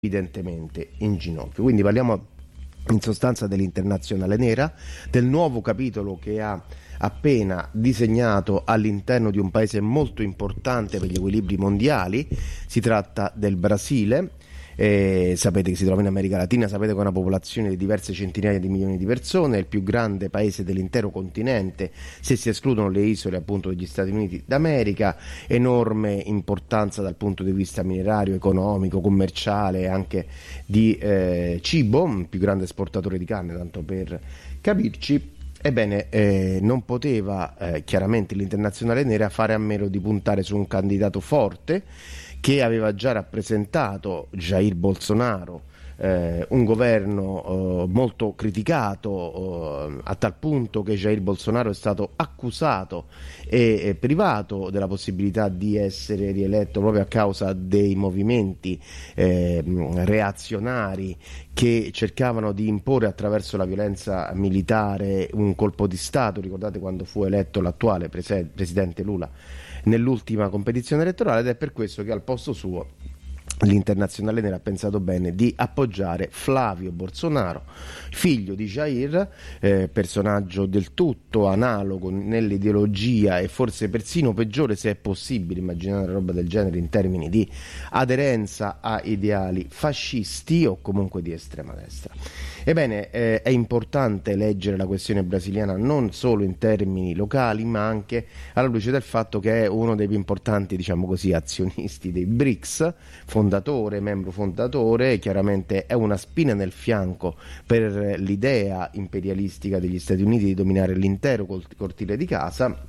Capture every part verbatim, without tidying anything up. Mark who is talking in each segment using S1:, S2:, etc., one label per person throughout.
S1: evidentemente in ginocchio. Quindi parliamo in sostanza dell'internazionale nera, del nuovo capitolo che ha appena disegnato all'interno di un paese molto importante per gli equilibri mondiali. Si tratta del Brasile. Eh, sapete che si trova in America Latina, sapete che ha una popolazione di diverse centinaia di milioni di persone, è il più grande paese dell'intero continente se si escludono le isole appunto degli Stati Uniti d'America, enorme importanza dal punto di vista minerario, economico, commerciale, anche di eh, cibo, il più grande esportatore di carne, tanto per capirci. Ebbene, eh, non poteva eh, chiaramente l'internazionale nera fare a meno di puntare su un candidato forte che aveva già rappresentato Jair Bolsonaro, eh, un governo eh, molto criticato, eh, a tal punto che Jair Bolsonaro è stato accusato e, e privato della possibilità di essere rieletto proprio a causa dei movimenti eh, reazionari che cercavano di imporre attraverso la violenza militare un colpo di Stato. Ricordate quando fu eletto l'attuale prese- presidente Lula nell'ultima competizione elettorale, ed è per questo che al posto suo l'internazionale nera ha pensato bene di appoggiare Flavio Bolsonaro, figlio di Jair, eh, personaggio del tutto analogo nell'ideologia e forse persino peggiore, se è possibile immaginare una roba del genere in termini di aderenza a ideali fascisti o comunque di estrema destra. Ebbene, eh, è importante leggere la questione brasiliana non solo in termini locali, ma anche alla luce del fatto che è uno dei più importanti, diciamo così, azionisti dei B R I C S, fondatore, membro fondatore, chiaramente è una spina nel fianco per l'idea imperialistica degli Stati Uniti di dominare l'intero cortile di casa.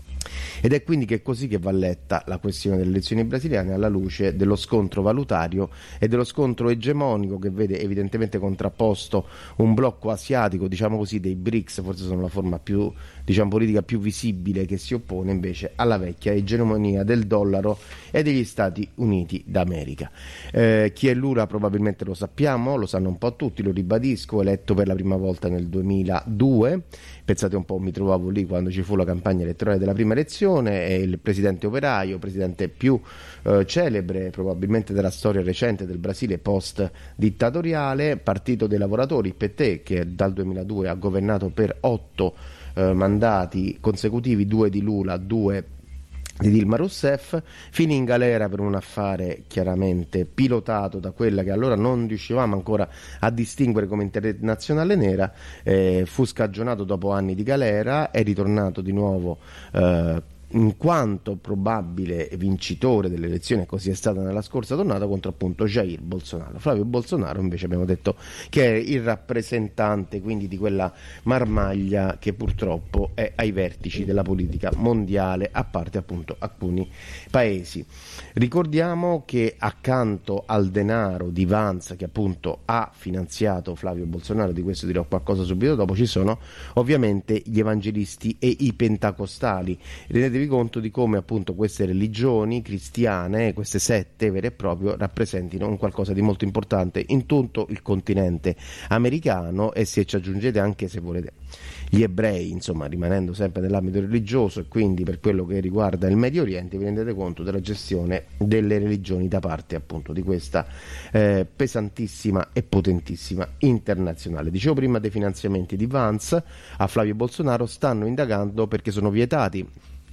S1: Ed è quindi che così che va letta la questione delle elezioni brasiliane alla luce dello scontro valutario e dello scontro egemonico che vede evidentemente contrapposto un blocco asiatico, diciamo così, dei B R I C S, forse sono la forma più, diciamo, politica più visibile, che si oppone invece alla vecchia egemonia del dollaro e degli Stati Uniti d'America. Eh, chi è Lula probabilmente lo sappiamo, lo sanno un po' tutti, lo ribadisco, eletto per la prima volta nel duemiladue. Pensate un po', mi trovavo lì quando ci fu la campagna elettorale della prima elezione, è il presidente operaio, presidente più eh, celebre probabilmente della storia recente del Brasile post dittatoriale, partito dei lavoratori, P T, che dal duemiladue ha governato per otto eh, mandati consecutivi, due di Lula, due di Dilma Rousseff, finì in galera per un affare chiaramente pilotato da quella che allora non riuscivamo ancora a distinguere come internazionale nera, eh, fu scagionato dopo anni di galera, è ritornato di nuovo eh, in quanto probabile vincitore delle elezioni, così è stata nella scorsa tornata, contro appunto Jair Bolsonaro. Flavio Bolsonaro invece abbiamo detto che è il rappresentante quindi di quella marmaglia che purtroppo è ai vertici della politica mondiale, a parte appunto alcuni paesi. Ricordiamo che accanto al denaro di Vance che appunto ha finanziato Flavio Bolsonaro, di questo dirò qualcosa subito dopo, ci sono ovviamente gli evangelisti e i pentacostali. Rendetevi conto di come appunto queste religioni cristiane, queste sette vere e proprie, rappresentino un qualcosa di molto importante in tutto il continente americano, e se ci aggiungete anche, se volete, gli ebrei, insomma rimanendo sempre nell'ambito religioso, e quindi per quello che riguarda il Medio Oriente, vi rendete conto della gestione delle religioni da parte appunto di questa eh, pesantissima e potentissima internazionale. Dicevo prima dei finanziamenti di Vance a Flavio Bolsonaro, stanno indagando perché sono vietati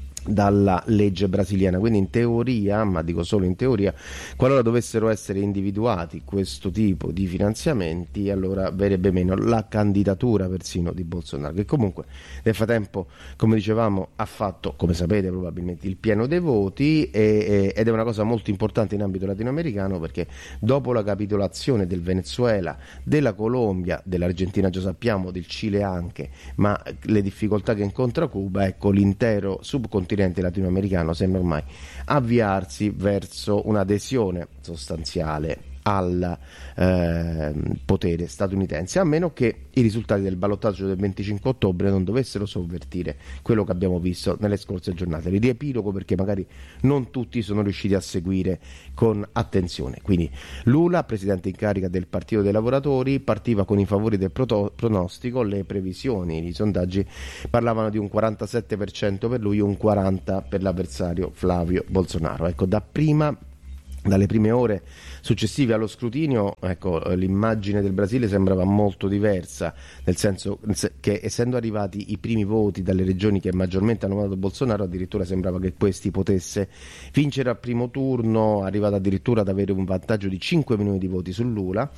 S1: dalla legge brasiliana, quindi in teoria, ma dico solo in teoria, qualora dovessero essere individuati questo tipo di finanziamenti, allora verrebbe meno la candidatura persino di Bolsonaro, che comunque nel frattempo, come dicevamo, ha fatto, come sapete probabilmente, il pieno dei voti, e, e, ed è una cosa molto importante in ambito latinoamericano, perché dopo la capitolazione del Venezuela, della Colombia, dell'Argentina già sappiamo, del Cile anche, ma le difficoltà che incontra Cuba, ecco, l'intero subcontinente latinoamericano sembra ormai avviarsi verso un'adesione sostanziale al eh, potere statunitense, a meno che i risultati del ballottaggio del venticinque ottobre non dovessero sovvertire quello che abbiamo visto nelle scorse giornate. Li riepilogo perché magari non tutti sono riusciti a seguire con attenzione. Quindi Lula, presidente in carica del Partito dei Lavoratori, partiva con i favori del proto- pronostico, le previsioni, i sondaggi parlavano di un quarantasette per cento per lui, un quaranta per cento per l'avversario Flavio Bolsonaro. Ecco, dapprima dalle prime ore successive allo scrutinio, ecco, l'immagine del Brasile sembrava molto diversa, nel senso che essendo arrivati i primi voti dalle regioni che maggiormente hanno votato Bolsonaro, addirittura sembrava che questi potesse vincere al primo turno, arrivato addirittura ad avere un vantaggio di cinque milioni di voti su Lula,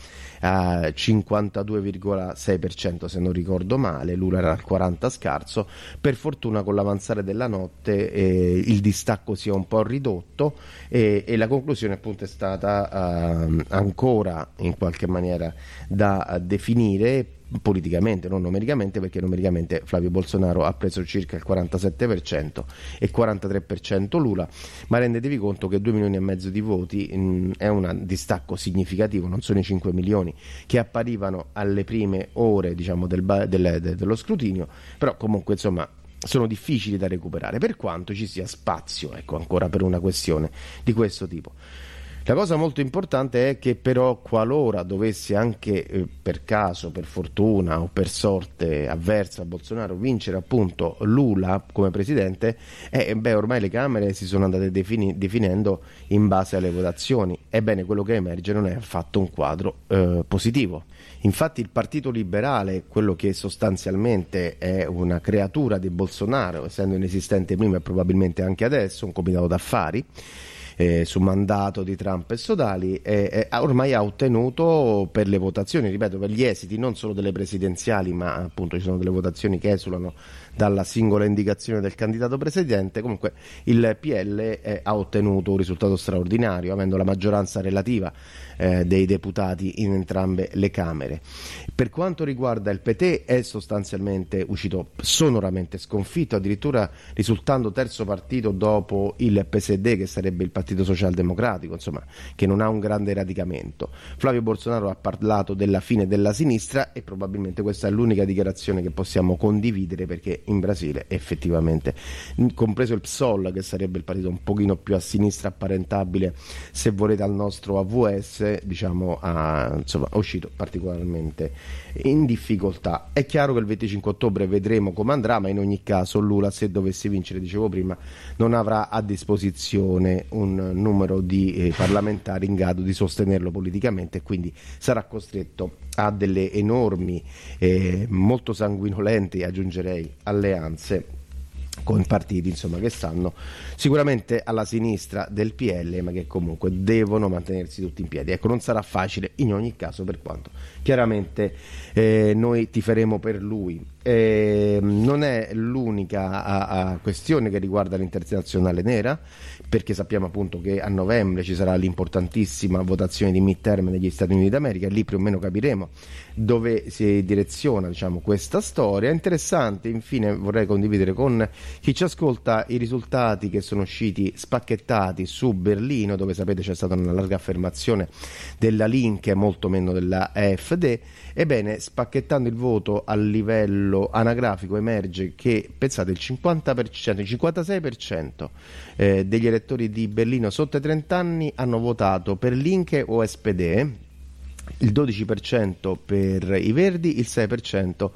S1: a cinquantadue virgola sei per cento se non ricordo male, Lula era al quaranta scarso. Per fortuna con l'avanzare della notte eh, il distacco si è un po' ridotto e, e la conclusione appunto è stata uh, ancora in qualche maniera da uh, definire politicamente, non numericamente, perché numericamente Flavio Bolsonaro ha preso circa il quarantasette per cento e quarantatré per cento Lula, ma rendetevi conto che due milioni e mezzo di voti mh, è un distacco significativo, non sono i cinque milioni che apparivano alle prime ore, diciamo, del, del, de, dello scrutinio, però comunque insomma sono difficili da recuperare, per quanto ci sia spazio, ecco, ancora per una questione di questo tipo. La cosa molto importante è che però qualora dovesse anche eh, per caso, per fortuna o per sorte avversa a Bolsonaro vincere appunto Lula come presidente, eh, beh, ormai le Camere si sono andate defini- definendo in base alle votazioni. Ebbene, quello che emerge non è affatto un quadro eh, positivo. Infatti il Partito Liberale, quello che sostanzialmente è una creatura di Bolsonaro, essendo inesistente prima e probabilmente anche adesso, un comitato d'affari, Eh, su mandato di Trump e Sodali, eh, eh, ormai ha ottenuto per le votazioni, ripeto, per gli esiti non solo delle presidenziali, ma appunto ci sono delle votazioni che esulano dalla singola indicazione del candidato presidente. Comunque il P L eh, ha ottenuto un risultato straordinario, avendo la maggioranza relativa eh, dei deputati in entrambe le Camere. Per quanto riguarda il P T, è sostanzialmente uscito sonoramente sconfitto, addirittura risultando terzo partito dopo il P S D, che sarebbe il partito socialdemocratico, insomma, che non ha un grande radicamento. Flavio Bolsonaro ha parlato della fine della sinistra e probabilmente questa è l'unica dichiarazione che possiamo condividere, perché in Brasile effettivamente, compreso il P SOL, che sarebbe il partito un pochino più a sinistra, apparentabile se volete al nostro A V S, diciamo, ha, insomma, è uscito particolarmente in difficoltà. È chiaro che il venticinque ottobre vedremo come andrà, ma in ogni caso Lula, se dovesse vincere, dicevo prima, non avrà a disposizione un numero di eh, parlamentari in grado di sostenerlo politicamente e quindi sarà costretto a delle enormi, eh, molto sanguinolente, aggiungerei, alleanze con partiti, insomma, che stanno sicuramente alla sinistra del P L, ma che comunque devono mantenersi tutti in piedi. Ecco, non sarà facile in ogni caso, per quanto chiaramente eh, noi tiferemo per lui. Eh, non è l'unica a, a questione che riguarda l'internazionale nera, perché sappiamo appunto che a novembre ci sarà l'importantissima votazione di midterm negli Stati Uniti d'America, e lì più o meno capiremo dove si direziona, diciamo, questa storia. Interessante, infine vorrei condividere con chi ci ascolta i risultati che sono usciti spacchettati su Berlino, dove sapete c'è stata una larga affermazione della Linke, molto meno della A F D. Ebbene, spacchettando il voto a livello anagrafico emerge che, pensate, il cinquanta per cento, il cinquantasei per cento eh, degli elettori di Berlino sotto i trenta anni hanno votato per Linke o S P D, il dodici per cento per i Verdi, il sei per cento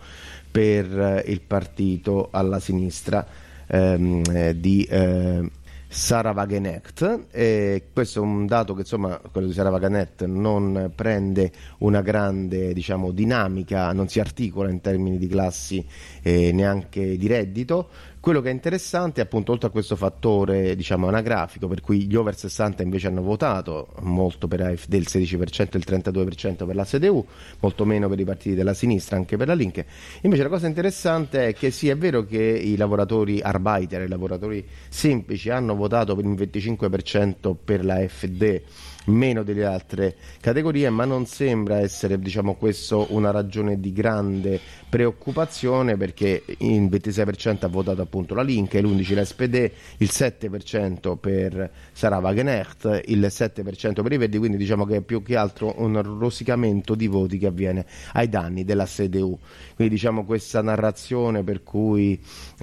S1: per il partito alla sinistra ehm, eh, di eh, Sarah Wagenknecht. E questo è un dato che, insomma, quello di Sarah Wagenknecht non prende una grande, diciamo, dinamica, non si articola in termini di classi eh, neanche di reddito. Quello che è interessante è appunto, oltre a questo fattore, diciamo, anagrafico, per cui gli over sessanta invece hanno votato molto per A F D, il sedici per cento e il trentadue per cento per la C D U, molto meno per i partiti della sinistra, anche per la Linke. Invece la cosa interessante è che sì, è vero che i lavoratori Arbeiter, i lavoratori semplici, hanno votato per il venticinque per cento per la F D, meno delle altre categorie, ma non sembra essere, diciamo, questo una ragione di grande preoccupazione, perché il ventisei per cento ha votato appunto la Linke, l'undici per cento la S P D, il sette per cento per Sarah Wagenknecht, il sette per cento per i Verdi, quindi diciamo che è più che altro un rosicamento di voti che avviene ai danni della C D U. Quindi, diciamo, questa narrazione per cui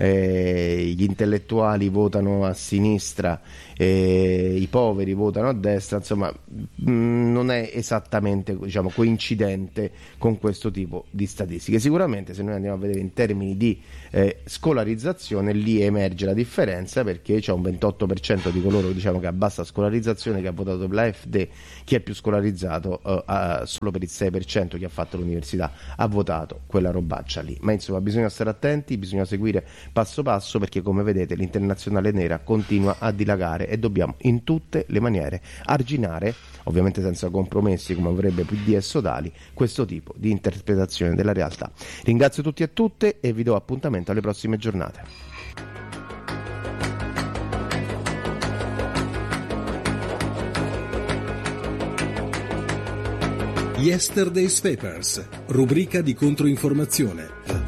S1: eh, gli intellettuali votano a sinistra e i poveri votano a destra, insomma, mh, non è esattamente, diciamo, coincidente con questo tipo di statistiche. Sicuramente se noi andiamo a vedere in termini di eh, scolarizzazione, lì emerge la differenza, perché c'è un ventotto per cento di coloro, diciamo, che ha bassa scolarizzazione che ha votato per l'A F D, chi è più scolarizzato eh, ha, solo per il sei per cento chi ha fatto l'università ha votato quella robaccia lì. Ma insomma bisogna stare attenti, bisogna seguire passo passo, perché come vedete l'internazionale nera continua a dilagare e dobbiamo in tutte le maniere arginare, ovviamente senza compromessi come avrebbe P D e Sodali, questo tipo di interpretazione della realtà. Ringrazio tutti e tutte e vi do appuntamento alle prossime giornate.
S2: Yesterday's Papers, rubrica di controinformazione.